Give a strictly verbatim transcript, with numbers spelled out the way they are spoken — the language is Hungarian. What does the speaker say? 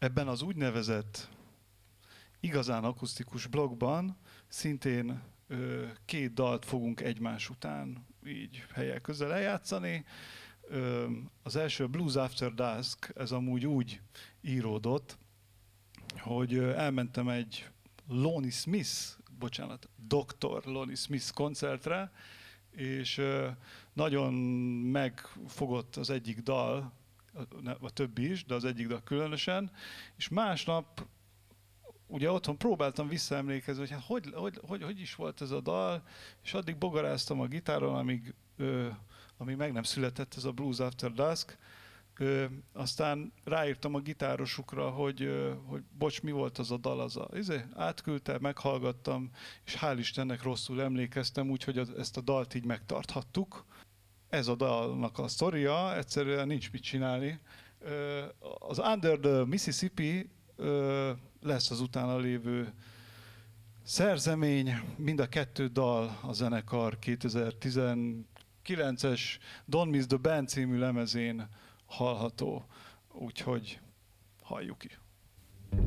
Ebben az úgynevezett igazán akusztikus blokkban szintén ö, két dalt fogunk egymás után így helyek közel eljátszani. Ö, az első Blues After Dusk, ez amúgy úgy íródott, hogy ö, elmentem egy Lonnie Smith, bocsánat, doktor Lonnie Smith koncertre, és ö, nagyon megfogott az egyik dal, a, a többi is, de az egyik dal különösen, és másnap ugye otthon próbáltam visszaemlékezni, hogy hát hogy, hogy, hogy, hogy is volt ez a dal, és addig bogaráztam a gitáron, amíg, ö, amíg meg nem született ez a Blues After Dusk. Ö, aztán ráírtam a gitárosukra, hogy, ö, hogy bocs, mi volt az a dal, az a, izé, átküldte, meghallgattam, és hál' Istennek rosszul emlékeztem, úgyhogy az, ezt a dalt így megtarthattuk. Ez a dalnak a sztoria, egyszerűen nincs mit csinálni. Ö, az Under the Mississippi ö, lesz az utána lévő szerzemény, mind a kettő dal a zenekar kétezer-tizenkilences Don't Miss the Band című lemezén hallható, úgyhogy halljuk ki.